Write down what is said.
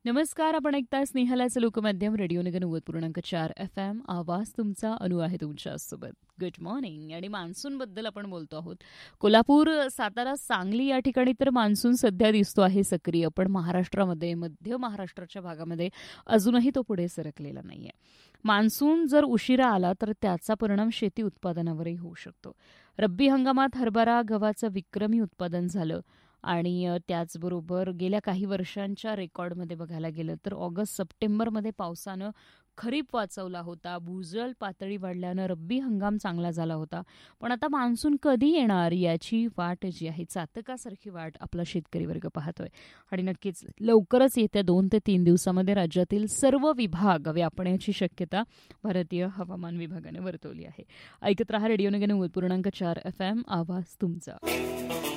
नमस्कार. आपण ऐकताय स्नेहलाचं लोकमाध्यम रेडिओ नगर 90.4 FM. आवाज तुमचा, अनु आहे तुमच्यासोबत. Good morning. आणि मान्सूनबद्दल आपण बोलतो आहोत. कोल्हापूर, सातारा, सांगली या ठिकाणी तर मान्सून सध्या दिसतो आहे सक्रिय, पण महाराष्ट्रामध्ये, मध्य महाराष्ट्राच्या भागामध्ये अजूनही तो पुढे सरकलेला नाहीये. मान्सून जर उशिरा आला तर त्याचा परिणाम शेती उत्पादनावरही होऊ शकतो. रब्बी हंगामात हरभरा, गव्हाचं विक्रमी उत्पादन झालं. आणि त्याचबरोबर गेल्या काही वर्षांच्या रेकॉर्डमध्ये बघायला गेलं तर ऑगस्ट-सप्टेंबरमध्ये पावसानं खरीप वाचवला होता. भूजल पातळी वाढल्यानं रब्बी हंगाम चांगला झाला होता. पण आता मान्सून कधी येणार याची वाट जी आहे, चातकासारखी वाट आपला शेतकरी वर्ग पाहतोय. आणि नक्कीच लवकरच येत्या 2 ते 3 दिवसामध्ये राज्यातील सर्व विभाग व्यापण्याची शक्यता भारतीय हवामान विभागाने वर्तवली आहे. ऐकत रहा रेडिओ नगर 90.4 FM. आवाज तुमचा.